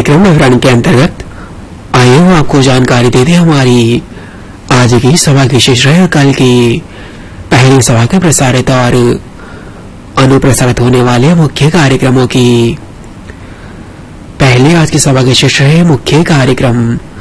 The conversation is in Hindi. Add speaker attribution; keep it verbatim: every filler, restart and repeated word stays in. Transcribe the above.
Speaker 1: कार्यक्रम विवरण के अंतर्गत आइए हम आपको जानकारी दे दें हमारी आज की सभा की शीर्षक है कल की पहली सभा के प्रसारित और अनुप्रसारित होने वाले मुख्य कार्यक्रमों की। पहले आज की सभा के शीर्षक है मुख्य कार्यक्रम।